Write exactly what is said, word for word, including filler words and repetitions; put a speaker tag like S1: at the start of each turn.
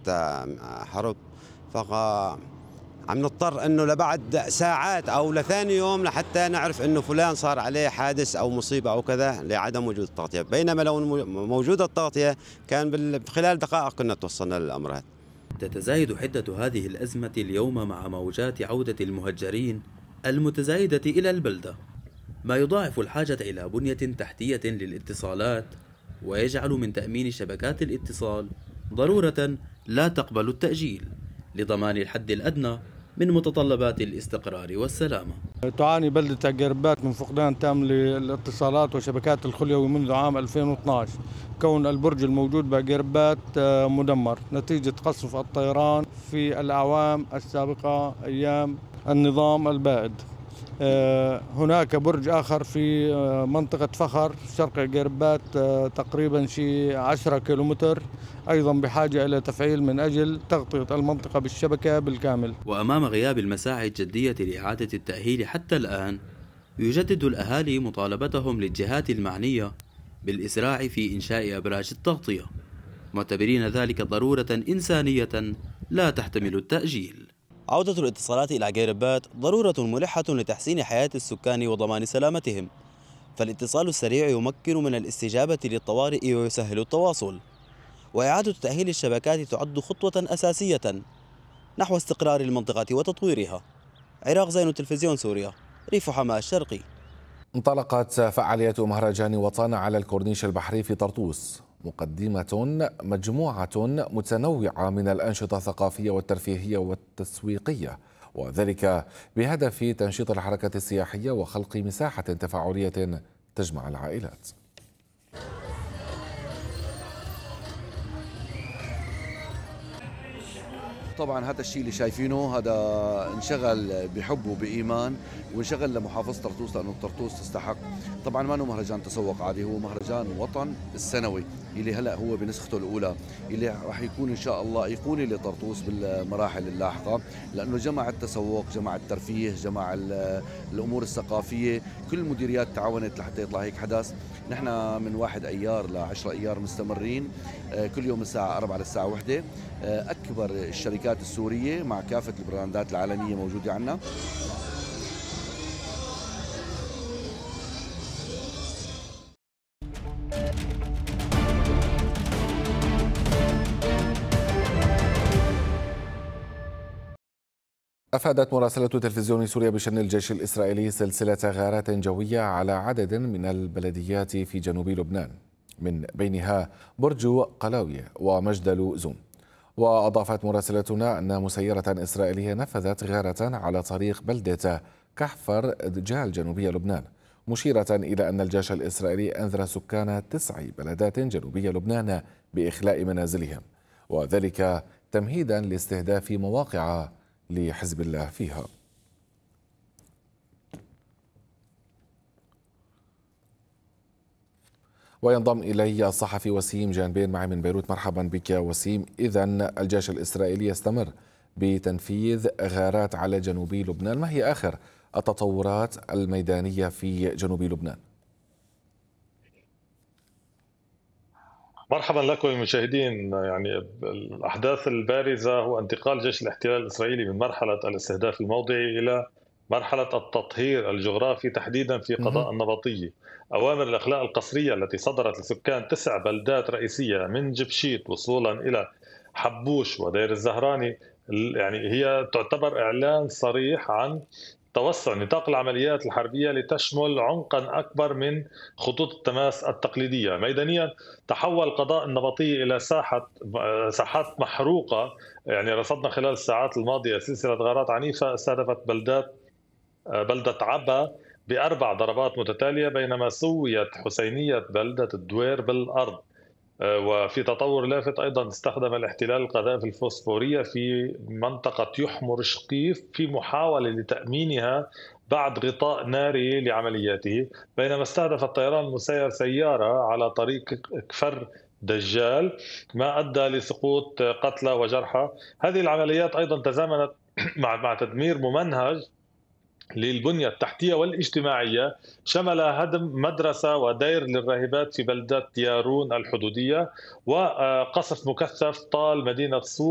S1: حرب، فعم نضطر انه لبعد ساعات او لثاني يوم لحتى نعرف انه فلان صار عليه حادث او مصيبه او كذا لعدم وجود التغطيه، بينما لو موجوده التغطيه كان خلال دقائق كنا توصلنا للامر هذا.
S2: تتزايد حدة هذه الأزمة اليوم مع موجات عودة المهجرين المتزايدة إلى البلدة، ما يضاعف الحاجة إلى بنية تحتية للاتصالات، ويجعل من تأمين شبكات الاتصال ضرورة لا تقبل التأجيل لضمان الحد الأدنى من متطلبات الاستقرار والسلامة.
S3: تعاني بلدة عقيربات من فقدان تام للاتصالات وشبكات الخليوي منذ عام ألفين واثني عشر، كون البرج الموجود بعقيربات مدمر نتيجة قصف الطيران في الأعوام السابقة أيام النظام البائد. هناك برج آخر في منطقة فخر شرق عقيربات تقريبا شي عشرة كيلومتر أيضا بحاجة إلى تفعيل من أجل تغطية المنطقة بالشبكة بالكامل.
S2: وأمام غياب المساعي الجدية لإعادة التأهيل حتى الآن، يجدد الأهالي مطالبتهم للجهات المعنية بالإسراع في إنشاء أبراج التغطية، معتبرين ذلك ضرورة إنسانية لا تحتمل التأجيل.
S4: عودة الاتصالات إلى عقيربات ضرورة ملحة لتحسين حياة السكان وضمان سلامتهم، فالاتصال السريع يمكن من الاستجابة للطوارئ ويسهل التواصل، وإعادة تأهيل الشبكات تعد خطوة أساسية نحو استقرار المنطقة وتطويرها. عراق زين، تلفزيون سوريا، ريف حماة الشرقي.
S5: انطلقت فعالية مهرجان وطن على الكورنيش البحري في طرطوس، مقدمة مجموعة متنوعة من الأنشطة الثقافية والترفيهية والتسويقية، وذلك بهدف تنشيط الحركة السياحية وخلق مساحة تفاعلية تجمع العائلات.
S6: طبعا هذا الشيء اللي شايفينه هذا انشغل بحب وبإيمان، وانشغل لمحافظة طرطوس لأنه طرطوس تستحق. طبعا ما هو مهرجان تسوق عادي، هو مهرجان وطن السنوي اللي هلا هو بنسخته الأولى، اللي راح يكون إن شاء الله أيقوني لطرطوس بالمراحل اللاحقة، لأنه جمع التسوق، جمع الترفيه، جمع الأمور الثقافية، كل المديريات تعاونت لحتى يطلع هيك حدث. نحن من واحد أيار لعشرة أيار مستمرين، كل يوم الساعة أربعة للساعة واحدة. أكبر الشركات السورية مع كافة البراندات العالمية موجودة عنا.
S5: أفادت مراسلة تلفزيون سوريا بشأن الجيش الإسرائيلي سلسلة غارات جوية على عدد من البلديات في جنوب لبنان، من بينها برج قلاوية ومجدل زوم. وأضافت مراسلتنا أن مسيرة إسرائيلية نفذت غارة على طريق بلدة كحفر دجال جنوبي لبنان، مشيرة إلى أن الجيش الإسرائيلي أنذر سكان تسع بلدات جنوبي لبنان بإخلاء منازلهم، وذلك تمهيدا لاستهداف مواقع لحزب الله فيها. وينضم إلي الصحفي وسيم جانبين معي من بيروت. مرحبا بك وسيم. إذن الجيش الإسرائيلي يستمر بتنفيذ غارات على جنوب لبنان، ما هي آخر التطورات الميدانية في جنوب لبنان؟
S7: مرحبا لكم المشاهدين. يعني الأحداث البارزة هو انتقال جيش الاحتلال الإسرائيلي من مرحلة الاستهداف الموضعي إلى مرحلة التطهير الجغرافي، تحديدا في قضاء النبطية. أوامر الإخلاء القسرية التي صدرت لسكان تسع بلدات رئيسية من جبشيت وصولا إلى حبوش ودير الزهراني، يعني هي تعتبر إعلان صريح عن توسع نطاق العمليات الحربية لتشمل عمقا أكبر من خطوط التماس التقليدية. ميدانيا تحول قضاء النبطية إلى ساحة ساحات محروقة. يعني رصدنا خلال الساعات الماضية سلسلة غارات عنيفة استهدفت بلدات بلدة عبا بأربع ضربات متتالية، بينما سويت حسينية بلدة الدوير بالأرض. وفي تطور لافت أيضا استخدم الاحتلال القذائف الفوسفورية في منطقة يحمر شقيف في محاولة لتأمينها بعد غطاء ناري لعملياته، بينما استهدف الطيران المسير سيارة على طريق كفر دجال، ما أدى لسقوط قتلى وجرحى. هذه العمليات أيضا تزامنت مع مع تدمير ممنهج للبنية التحتية والاجتماعية، شمل هدم مدرسة ودير للراهبات في بلدة يارون الحدودية، وقصف مكثف طال مدينة صور